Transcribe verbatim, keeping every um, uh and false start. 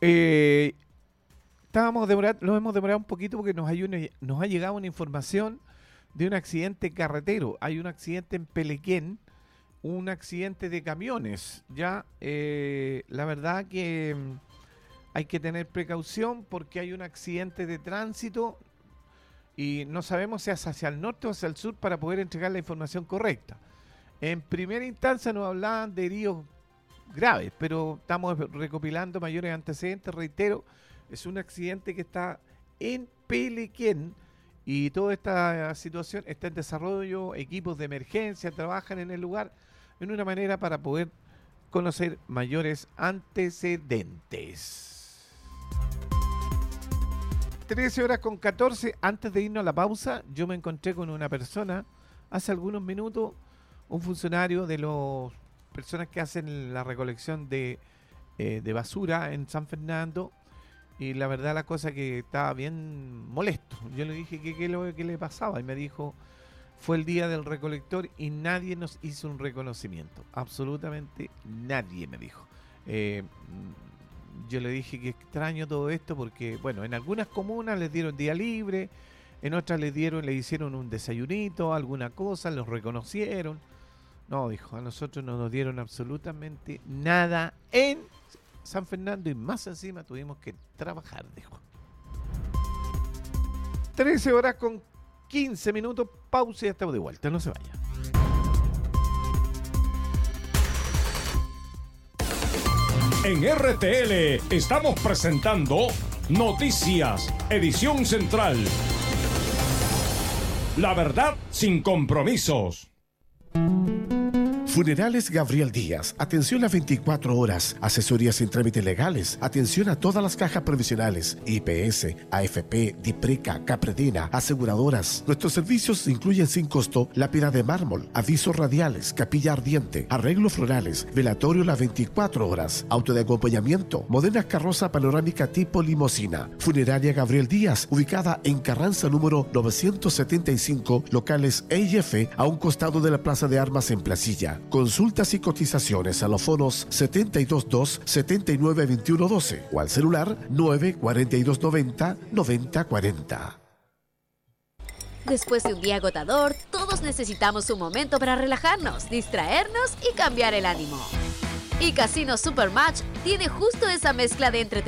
Eh, estábamos demorando, nos hemos demorado un poquito porque nos, hay una, nos ha llegado una información de un accidente carretero. Hay un accidente en Pelequén, un accidente de camiones. Ya, eh, la verdad que mm, hay que tener precaución porque hay un accidente de tránsito y no sabemos si es hacia el norte o hacia el sur para poder entregar la información correcta. En primera instancia nos hablaban de heridos graves, pero estamos recopilando mayores antecedentes. Reitero, es un accidente que está en Pelequén y toda esta situación está en desarrollo. Equipos de emergencia trabajan en el lugar en una manera para poder conocer mayores antecedentes. trece horas con catorce. Antes de irnos a la pausa, yo me encontré con una persona hace algunos minutos, un funcionario de las personas que hacen la recolección de, eh, de basura en San Fernando, y la verdad la cosa que estaba bien molesto. Yo le dije que qué lo que le pasaba y me dijo, fue el día del recolector y nadie nos hizo un reconocimiento, absolutamente nadie, me dijo. Eh, yo le dije que extraño todo esto porque, bueno, en algunas comunas les dieron día libre, en otras les dieron, le hicieron un desayunito, alguna cosa, los reconocieron. No, dijo, a nosotros no nos dieron absolutamente nada en San Fernando y más encima tuvimos que trabajar, dijo. trece horas con quince minutos, pausa y ya estamos de vuelta, no se vaya. En R T L estamos presentando Noticias, edición central. La verdad sin compromisos. Funerales Gabriel Díaz, atención a veinticuatro horas, asesorías en trámites legales, atención a todas las cajas provisionales, I P S, A F P, DIPRECA, Capredena, aseguradoras. Nuestros servicios incluyen sin costo lápida de mármol, avisos radiales, capilla ardiente, arreglos florales, velatorio las veinticuatro horas, auto de acompañamiento, moderna carroza panorámica tipo limosina. Funeraria Gabriel Díaz, ubicada en Carranza número novecientos setenta y cinco, locales E y F, a un costado de la Plaza de Armas en Placilla. Consultas y cotizaciones a los fonos setenta y dos dos, setenta y nueve, veintiuno doce o al celular nueve cuarenta y dos noventa, noventa cuarenta. Después de un día agotador, todos necesitamos un momento para relajarnos, distraernos y cambiar el ánimo. Y Casino Supermatch tiene justo esa mezcla de entretenimiento